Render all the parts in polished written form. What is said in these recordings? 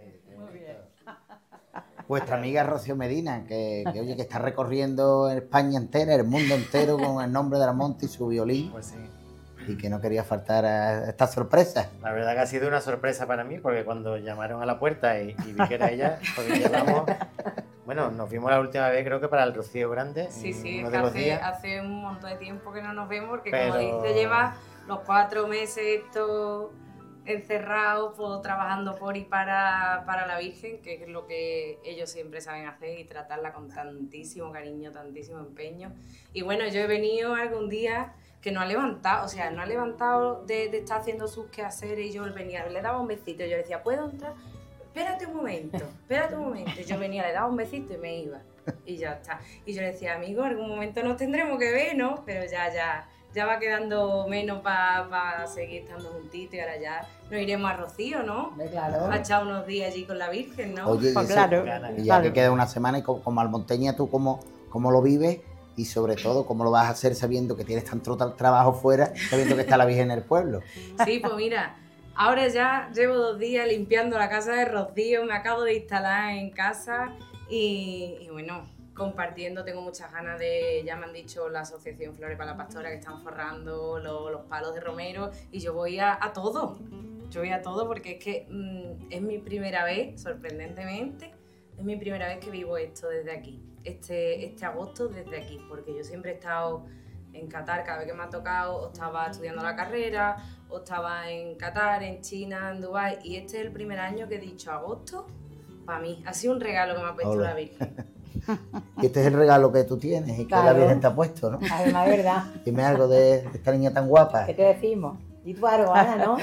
Muy bien. Vuestra amiga Rocío Medina, que oye, que está recorriendo España entera, el mundo entero con el nombre de la Monte y su violín. Pues sí. Y que no quería faltar a esta sorpresa. La verdad que ha sido una sorpresa para mí, porque cuando llamaron a la puerta y vi que era ella, porque llevamos... Bueno, nos vimos la última vez creo que para el Rocío Grande. Sí, sí, uno es de los que días. hace un montón de tiempo que no nos vemos, porque Pero- como dice, lleva los 4 meses estos encerrados, pues, trabajando por y para la Virgen, que es lo que ellos siempre saben hacer y tratarla con tantísimo cariño, tantísimo empeño. Y bueno, yo he venido algún día que no ha levantado, o sea, no ha levantado de estar haciendo sus quehaceres, y yo venía, le daba un besito, y yo decía, ¿puedo entrar? Espérate un momento. Y yo venía, le daba un besito y me iba. Y ya está. Y yo le decía, amigo, algún momento nos tendremos que ver, ¿no? Pero ya va quedando menos para seguir estando juntitos, y ahora ya nos iremos a Rocío, ¿no? Claro. A echar unos días allí con la Virgen, ¿no? Oye, Pues y claro. y ya que queda una semana, y como almonteña, ¿tú cómo lo vives? Y sobre todo, ¿cómo lo vas a hacer sabiendo que tienes tanto trabajo fuera, sabiendo que está la Virgen en el pueblo? Sí, pues mira, ahora ya llevo 2 días limpiando la casa de Rocío, me acabo de instalar en casa y bueno, compartiendo, tengo muchas ganas de, ya me han dicho la Asociación Flores para la Pastora que están forrando los palos de romero, y yo voy a todo, porque es que es mi primera vez, sorprendentemente, es mi primera vez que vivo esto desde aquí, este agosto desde aquí, porque yo siempre he estado en Qatar, cada vez que me ha tocado, o estaba estudiando la carrera, o estaba en Qatar, en China, en Dubái, y este es el primer año que he dicho agosto, para mí, ha sido un regalo que me ha puesto Hola. la Virgen. Y este es el regalo que tú tienes y que la Claro. Virgen te ha puesto, ¿no? Además, es verdad. Dime algo de esta niña tan guapa, ¿Qué te decimos? Y tú, Ana, ¿no?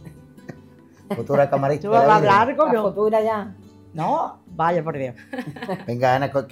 futura camarista ¿Tú de vas la a Virgen. hablar algo? La No. futura ya. No, vaya por Dios. Venga, Ana,